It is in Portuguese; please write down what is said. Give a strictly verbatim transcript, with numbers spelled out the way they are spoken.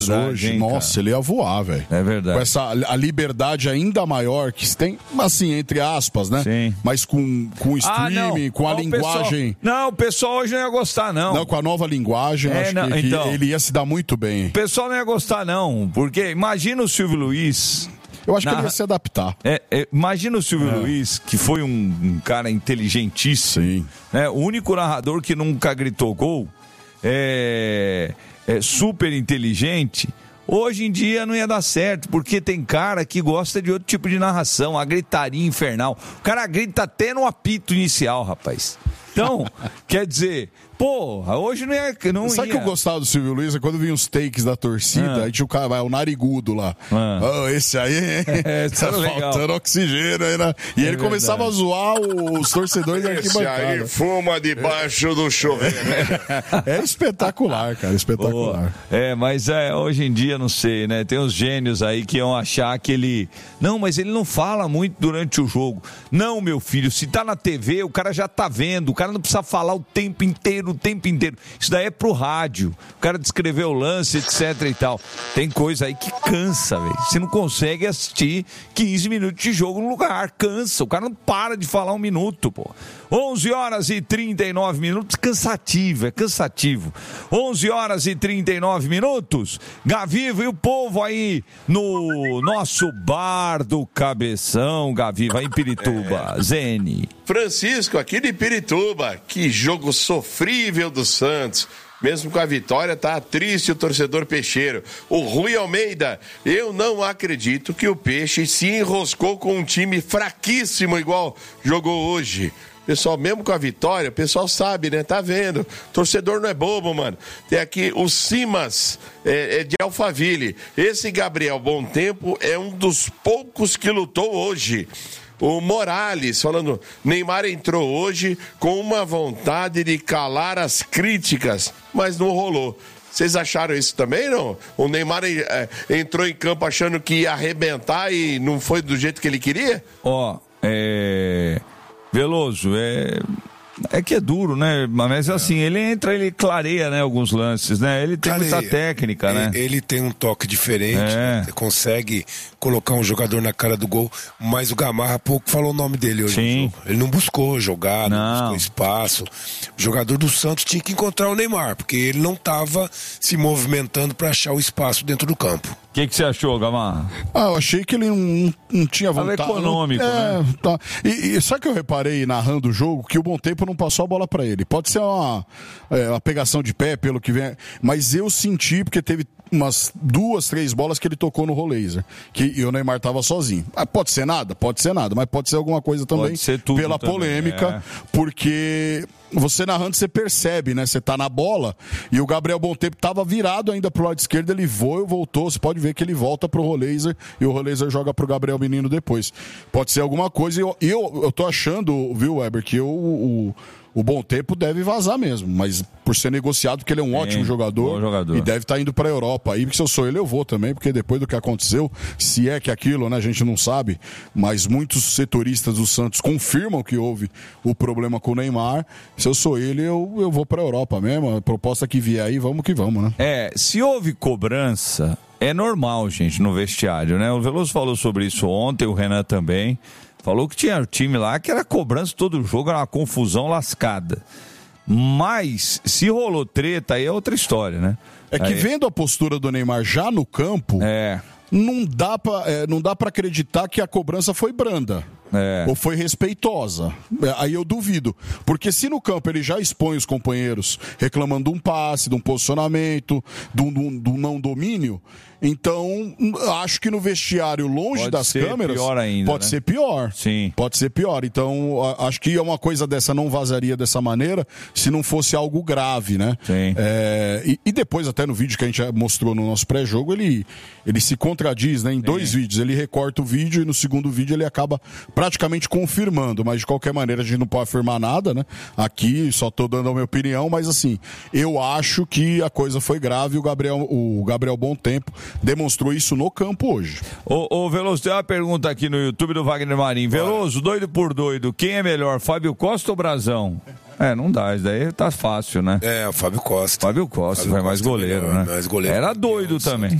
hoje, hein, nossa, cara? ele ia voar, velho. É verdade. Com essa a liberdade ainda maior que se tem, assim, entre aspas, né? Sim. Mas com, com streaming, ah, com a não, linguagem... Pessoal, não, o pessoal hoje não ia gostar, não. Não, com a nova linguagem, É, acho não, que, então, que ele ia se dar muito bem. O pessoal não ia gostar, não, porque imagina o Silvio Luiz... Eu acho Na... que ele ia se adaptar. É, é, imagina o Silvio é. Luiz, que foi um, um cara inteligentíssimo. Sim. Né? O único narrador que nunca gritou gol, é, é super inteligente. Hoje em dia não ia dar certo, porque tem cara que gosta de outro tipo de narração, a gritaria infernal. O cara grita até no apito inicial, rapaz. Então, quer dizer, porra, hoje não ia... Não Sabe ia. que eu gostava do Silvio Luiz? É quando vinha os takes da torcida, ah. aí tinha o cara, vai, o narigudo lá. Ah. Oh, esse aí, hein? É, tá faltando legal. oxigênio aí, né? E é ele verdade. Começava a zoar os torcedores da arquibancada. Esse aí fuma debaixo do chuveiro. É espetacular, cara, espetacular. Boa. É, mas é, hoje em dia, não sei, né? Tem uns gênios aí que iam achar que ele... Não, mas ele não fala muito durante o jogo. Não, meu filho, se tá na T V, o cara já tá vendo, o cara não precisa falar o tempo inteiro, o tempo inteiro. Isso daí é pro rádio. O cara descrever o lance, etc e tal. Tem coisa aí que cansa, velho. Você não consegue assistir quinze minutos de jogo no lugar. Cansa. O cara não para de falar um minuto, pô. onze horas e trinta e nove minutos. Cansativo, é cansativo. onze horas e trinta e nove minutos. Gaviva e o povo aí no nosso bar do Cabeção. Gaviva em Pirituba. É. Zene. Francisco, aqui de Pirituba. Que jogo sofrível do Santos. Mesmo com a vitória, tá triste o torcedor peixeiro. O Rui Almeida, eu não acredito que o Peixe se enroscou com um time fraquíssimo igual jogou hoje. Pessoal, mesmo com a vitória, o pessoal sabe, né? Tá vendo? Torcedor não é bobo, mano. Tem aqui o Simas, é, é de Alphaville. Esse Gabriel Bom Tempo é um dos poucos que lutou hoje. O Morales falando, Neymar entrou hoje com uma vontade de calar as críticas, mas não rolou. Vocês acharam isso também, não? O Neymar é, entrou em campo achando que ia arrebentar e não foi do jeito que ele queria? Ó, oh, é... Veloso, é... É que é duro, né? Mas assim, ele entra, ele clareia, né, alguns lances, né? Ele tem clareia. Muita técnica, né? Ele, ele tem um toque diferente, é. né? Consegue colocar um jogador na cara do gol, mas o Gamarra pouco falou o nome dele hoje. Sim. Ele não buscou jogar, não, não buscou espaço. O jogador do Santos tinha que encontrar o Neymar, porque ele não estava se movimentando para achar o espaço dentro do campo. O que, que você achou, Gamarra? Ah, eu achei que ele não, não tinha vontade. Tava econômico, é, né? Tá. E, e sabe que eu reparei narrando o jogo? Que o Bom Tempo não passou a bola pra ele. Pode ser uma, é, uma pegação de pé, pelo que vem. Mas eu senti, porque teve umas duas, três bolas que ele tocou no Roleiser. Que e o Neymar tava sozinho. Ah, pode ser nada? Pode ser nada. Mas pode ser alguma coisa também. Pode ser tudo pela também, polêmica. É. Porque... Você narrando, você percebe, né? Você tá na bola e o Gabriel Bom Tempo tava virado ainda pro lado esquerdo, ele voou e voltou. Você pode ver que ele volta pro Roleiser e o Roleiser joga pro Gabriel Menino depois. Pode ser alguma coisa. E eu, eu, eu tô achando, viu, Weber, que eu, o, o Bom Tempo deve vazar mesmo. Mas por ser negociado, porque ele é um Sim, ótimo jogador, jogador e deve estar tá indo pra Europa. Aí, porque se eu sou ele, eu vou também, porque depois do que aconteceu, se é que aquilo, né, a gente não sabe, mas muitos setoristas do Santos confirmam que houve o problema com o Neymar. Se eu sou ele, eu, eu vou pra Europa mesmo. A proposta que vier aí, vamos que vamos, né? É, se houve cobrança, é normal, gente, no vestiário, né? O Veloso falou sobre isso ontem, o Renan também. Falou que tinha time lá que era cobrança todo jogo, era uma confusão lascada. Mas, se rolou treta, aí é outra história, né? É que aí... vendo a postura do Neymar já no campo, é. não dá pra, é, não dá pra acreditar que a cobrança foi branda. É. Ou foi respeitosa. Aí eu duvido. Porque se no campo ele já expõe os companheiros reclamando de um passe, de um posicionamento, de um, de um, de um não domínio, então acho que no vestiário, longe pode das ser câmeras, pior ainda, pode né? ser pior. Sim. Pode ser pior. Então acho que uma coisa dessa não vazaria dessa maneira se não fosse algo grave, né? Sim. É, e, e depois, até no vídeo que a gente mostrou no nosso pré-jogo, ele, ele se contradiz, né? Em Sim. dois vídeos. Ele recorta o vídeo e no segundo vídeo ele acaba praticamente confirmando, mas de qualquer maneira a gente não pode afirmar nada, né? Aqui só tô dando a minha opinião, mas assim, eu acho que a coisa foi grave e o Gabriel, o Gabriel Bom Tempo demonstrou isso no campo hoje. Ô, ô Veloso, tem uma pergunta aqui no YouTube do Wagner Marinho. Veloso, doido por doido, quem é melhor, Fábio Costa ou Brazão? É, não dá, isso daí tá fácil, né? É, o Fábio Costa. Fábio Costa, Fábio foi mais Costa goleiro, melhor, né? mais goleiro Era campeão, doido também.